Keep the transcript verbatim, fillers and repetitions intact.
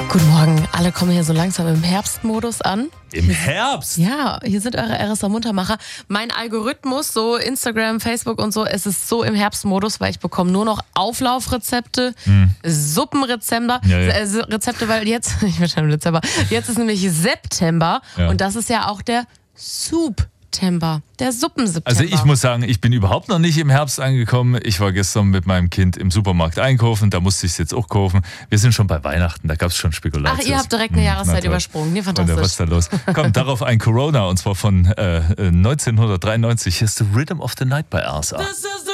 Guten Morgen, alle kommen hier so langsam im Herbstmodus an. Im Herbst? Ja, hier sind eure R S A-Muntermacher. Mein Algorithmus, so Instagram, Facebook und so, es ist so im Herbstmodus, weil ich bekomme nur noch Auflaufrezepte, hm. Suppenrezepte, ja, ja. äh, Rezepte, weil jetzt, ich bin schon im Dezember, jetzt ist nämlich September ja. und das ist ja auch der Soup. Der Suppenseptember. Also ich muss sagen, ich bin überhaupt noch nicht im Herbst angekommen. Ich war gestern mit meinem Kind im Supermarkt einkaufen, da musste ich es jetzt auch kaufen. Wir sind schon bei Weihnachten, da gab es schon Spekulatius. Ach, ihr habt direkt eine Jahreszeit hm, übersprungen. Nee, fantastisch. Oder was ist da los? Komm, darauf ein Corona, und zwar von äh, neunzehnhundertdreiundneunzig. Hier ist The Rhythm of the Night bei R S A.